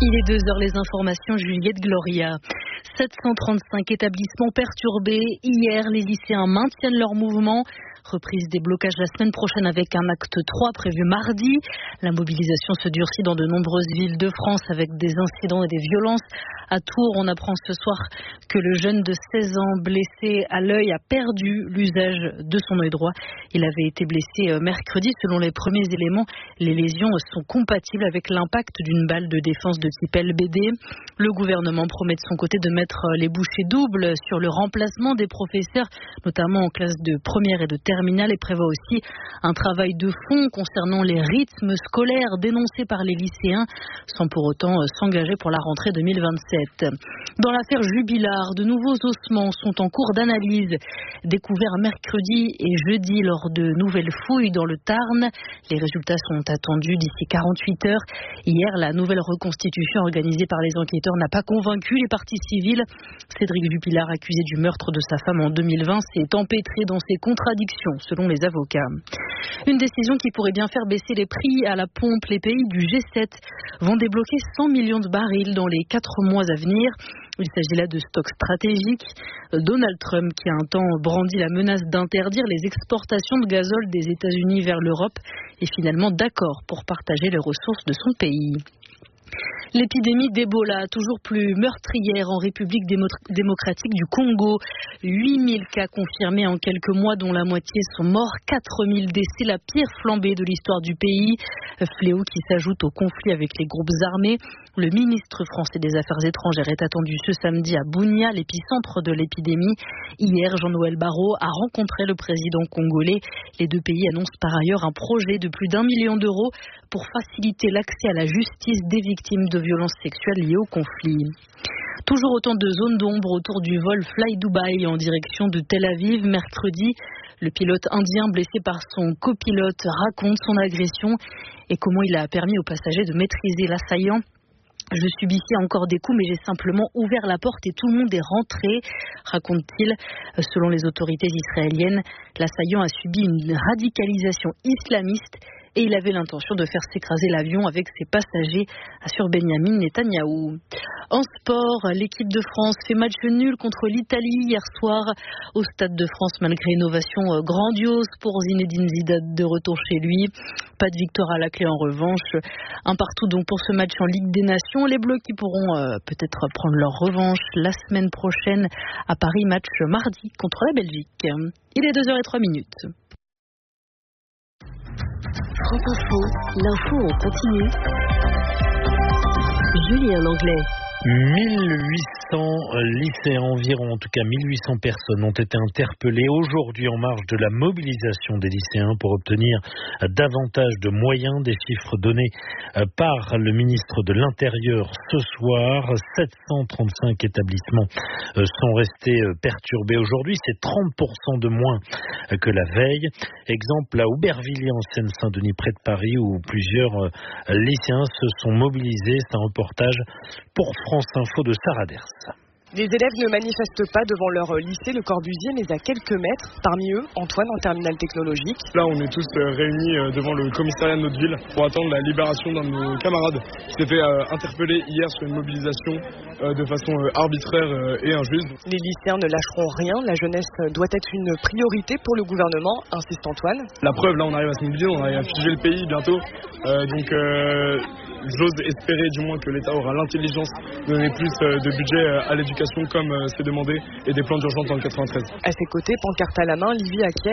Il est 2h, les informations, Juliette Gloria. 735 établissements perturbés. Hier, les lycéens maintiennent leur mouvement. Reprise des blocages la semaine prochaine avec un acte 3 prévu mardi. La mobilisation se durcit dans de nombreuses villes de France avec des incidents et des violences. À Tours, on apprend ce soir que le jeune de 16 ans blessé à l'œil a perdu l'usage de son œil droit. Il avait été blessé mercredi. Selon les premiers éléments, les lésions sont compatibles avec l'impact d'une balle de défense de type LBD. Le gouvernement promet de son côté de mettre les bouchées doubles sur le remplacement des professeurs, notamment en classe de première et de terminale, et prévoit aussi un travail de fond concernant les rythmes scolaires dénoncés par les lycéens, sans pour autant s'engager pour la rentrée 2027. Dans l'affaire Jubilard, de nouveaux ossements sont en cours d'analyse, découverts mercredi et jeudi lors de nouvelles fouilles dans le Tarn. Les résultats sont attendus d'ici 48 heures. Hier, la nouvelle reconstitution organisée par les enquêteurs n'a pas convaincu les parties civiles. Cédric Jubilard, accusé du meurtre de sa femme en 2020, s'est empêtré dans ses contradictions, selon les avocats. Une décision qui pourrait bien faire baisser les prix à la pompe. Les pays du G7 vont débloquer 100 millions de barils dans les 4 mois à venir. Il s'agit là de stocks stratégiques. Donald Trump, qui a un temps brandi la menace d'interdire les exportations de gazole des États-Unis vers l'Europe, est finalement d'accord pour partager les ressources de son pays. L'épidémie d'Ebola, toujours plus meurtrière en République démocratique du Congo. 8000 cas confirmés en quelques mois, dont la moitié sont morts. 4000 décès, la pire flambée de l'histoire du pays. Fléau qui s'ajoute au conflit avec les groupes armés. Le ministre français des Affaires étrangères est attendu ce samedi à Bunia, l'épicentre de l'épidémie. Hier, Jean-Noël Barrot a rencontré le président congolais. Les deux pays annoncent par ailleurs un projet de plus d'1 million d'euros pour faciliter l'accès à la justice des victimes de violences sexuelles liées au conflit. Toujours autant de zones d'ombre autour du vol Fly Dubai en direction de Tel Aviv mercredi. Le pilote indien blessé par son copilote raconte son agression et comment il a permis aux passagers de maîtriser l'assaillant. Je subissais encore des coups, mais j'ai simplement ouvert la porte et tout le monde est rentré, raconte-t-il. Selon les autorités israéliennes, l'assaillant a subi une radicalisation islamiste et il avait l'intention de faire s'écraser l'avion avec ses passagers, assure Benyamin Netanyahou. En sport, l'équipe de France fait match nul contre l'Italie hier soir au Stade de France malgré une ovation grandiose pour Zinedine Zidane de retour chez lui. Pas de victoire à la clé en revanche. Un partout donc pour ce match en Ligue des Nations. Les Bleus qui pourront peut-être prendre leur revanche la semaine prochaine à Paris, match mardi contre la Belgique. Il est 2h03. France Info, l'info en continu. Julien Langlais. 1800 lycéens environ, en tout cas 1800 personnes ont été interpellées aujourd'hui en marge de la mobilisation des lycéens pour obtenir davantage de moyens, des chiffres donnés par le ministre de l'Intérieur ce soir. 735 établissements sont restés perturbés aujourd'hui, c'est 30% de moins que la veille. Exemple à Aubervilliers en Seine-Saint-Denis près de Paris où plusieurs lycéens se sont mobilisés. C'est un reportage pour France Info de Sarah Ders. Les élèves ne manifestent pas devant leur lycée, le Corbusier, mais à quelques mètres. Parmi eux, Antoine en terminale technologique. Là, on est tous réunis devant le commissariat de notre ville pour attendre la libération d'un de nos camarades qui s'est fait interpeller hier sur une mobilisation de façon arbitraire et injuste. Les lycéens ne lâcheront rien. La jeunesse doit être une priorité pour le gouvernement, insiste Antoine. La preuve, là, on arrive à se mobiliser, on arrive à figer le pays bientôt. J'ose espérer du moins que l'État aura l'intelligence de donner plus de budget à l'éducation comme c'est demandé et des plans d'urgence dans le 93. À ses côtés, pancarte à la main, Livy Aquel